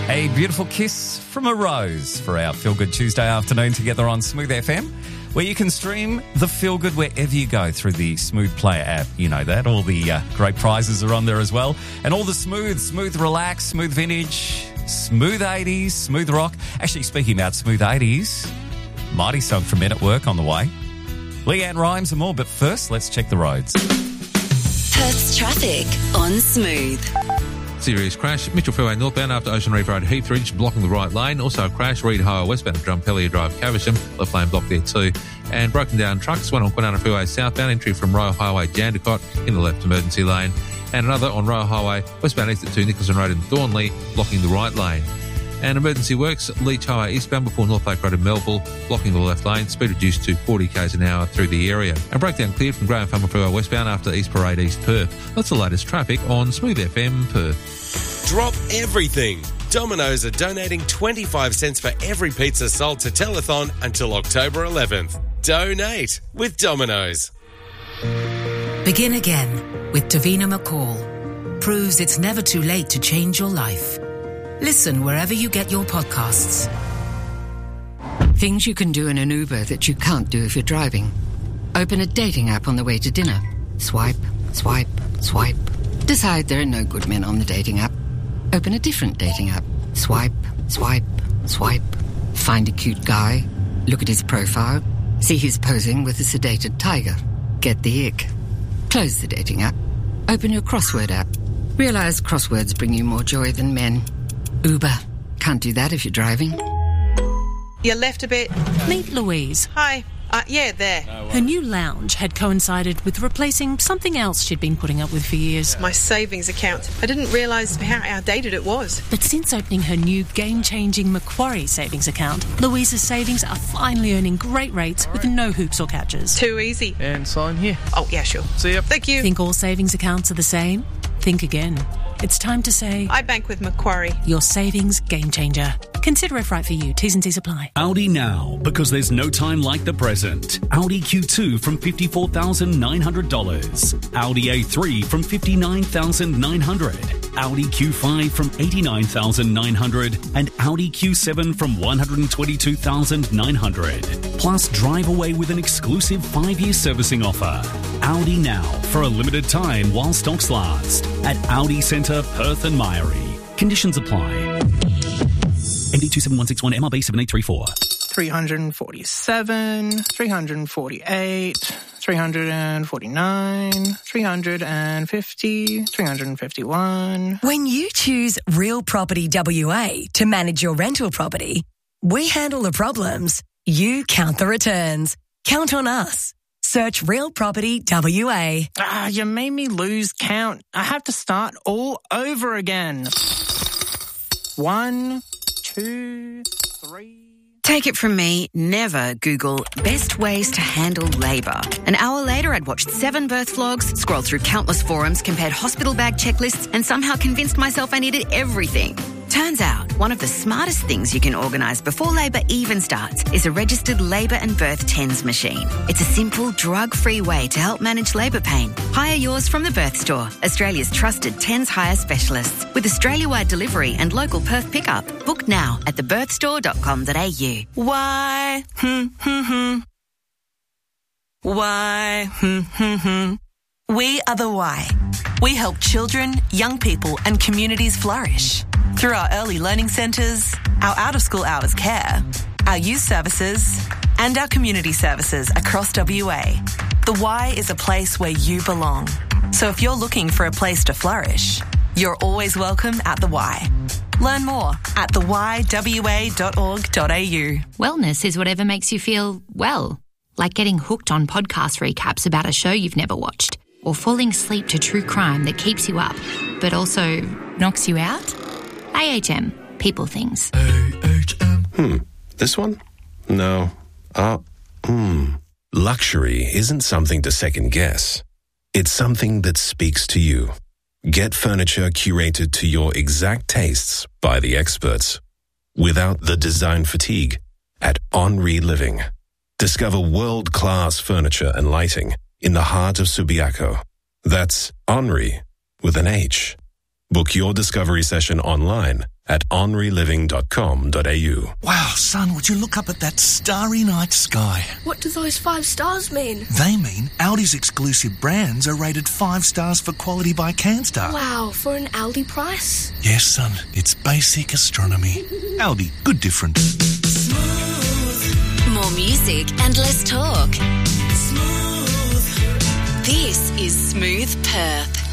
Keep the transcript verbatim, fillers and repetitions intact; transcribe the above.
A beautiful kiss from a rose for our Feel Good Tuesday afternoon together on Smooth F M, where you can stream the Feel Good wherever you go through the Smooth Player app. You know that. All the uh, great prizes are on there as well. And all the smooth, smooth relax, smooth vintage, smooth eighties, smooth rock. Actually, speaking about smooth eighties, mighty song from Men at Work on the way. Leanne Rhymes and more, but first, let's check the roads. Perth's traffic on Smooth. Serious crash, Mitchell Freeway northbound after Ocean Reef Road, Heathridge, blocking the right lane. Also a crash, Reed Highway westbound at Drumpelia Drive, Caversham, left lane blocked there too. And broken down trucks, one on Kwinana Freeway southbound, entry from Royal Highway, Jandakot, in the left emergency lane. And another on Royal Highway, westbound exit to Nicholson Road in Thornley, blocking the right lane. And emergency works, Leach Highway eastbound before North Lake Road in Melville, blocking the left lane, speed reduced to forty k's an hour through the area. And breakdown cleared from Graham Farmer Freeway westbound after East Parade East Perth. That's the latest traffic on Smooth F M Perth. Drop everything. Domino's are donating twenty-five cents for every pizza sold to Telethon until October eleventh. Donate with Domino's. Begin again with Davina McCall. Proves it's never too late to change your life. Listen wherever you get your podcasts. Things you can do in an Uber that you can't do if you're driving. Open a dating app on the way to dinner. Swipe, swipe, swipe. Decide there are no good men on the dating app. Open a different dating app. Swipe, swipe, swipe. Find a cute guy. Look at his profile. See he's posing with a sedated tiger. Get the ick. Close the dating app. Open your crossword app. Realize crosswords bring you more joy than men. Uber. Can't do that if you're driving. You left a bit. Meet Louise. Hi. Uh, yeah, there. Her new lounge had coincided with replacing something else she'd been putting up with for years. My savings account. I didn't realise how outdated it was. But since opening her new game-changing Macquarie savings account, Louise's savings are finally earning great rates with no hoops or catches. Too easy. And sign here. Oh, yeah, sure. See ya. Thank you. Think all savings accounts are the same? Think again. It's time to say... I bank with Macquarie. Your savings game changer. Consider if right for you. T's and C's apply. Audi now, because there's no time like the present. Audi Q two from fifty-four thousand nine hundred dollars. Audi A three from fifty-nine thousand nine hundred dollars. Audi Q five from eighty-nine thousand nine hundred dollars. And Audi Q seven from one hundred twenty-two thousand nine hundred dollars. Plus, drive away with an exclusive five-year servicing offer. Audi now, for a limited time while stocks last. At Audi Centre, Perth and Myrie. Conditions apply. M D two seven one six one, M R B seven eight three four. three hundred forty-seven, three hundred forty-eight, three hundred forty-nine, three hundred fifty, three hundred fifty-one. When you choose Real Property W A to manage your rental property, we handle the problems, you count the returns. Count on us. Search Real Property W A. Ah, you made me lose count. I have to start all over again. One, two, three... Take it from me, never Google best ways to handle labour. An hour later, I'd watched seven birth vlogs, scrolled through countless forums, compared hospital bag checklists, and somehow convinced myself I needed everything. Turns out, one of the smartest things you can organise before labour even starts is a registered labour and birth TENS machine. It's a simple, drug-free way to help manage labour pain. Hire yours from the Birth Store, Australia's trusted TENS hire specialists, with Australia-wide delivery and local Perth pickup. Book now at the birth store dot com dot a u. Why? Hmm, hmm, hmm. Why? Hmm, hmm, hmm. We are the Why. We help children, young people and communities flourish. Through our early learning centres, our out-of-school hours care, our youth services and our community services across W A. The Y is a place where you belong. So if you're looking for a place to flourish, you're always welcome at the Y. Learn more at the y w a dot org dot a u. Wellness is whatever makes you feel well, like getting hooked on podcast recaps about a show you've never watched, or falling asleep to true crime that keeps you up, but also knocks you out. A H M, people things. A H M. Hmm, this one? No. Uh, hmm. Luxury isn't something to second guess. It's something that speaks to you. Get furniture curated to your exact tastes by the experts, without the design fatigue, at Henri Living. Discover world-class furniture and lighting in the heart of Subiaco. That's Henri with an H. Book your discovery session online at henri living dot com dot a u. Wow, son, would you look up at that starry night sky? What do those five stars mean? They mean Audi's exclusive brands are rated five stars for quality by CanStar. Wow, for an Aldi price? Yes, son, it's basic astronomy. Aldi, good difference. Smooth. More music and less talk. Smooth. This is Smooth Perth.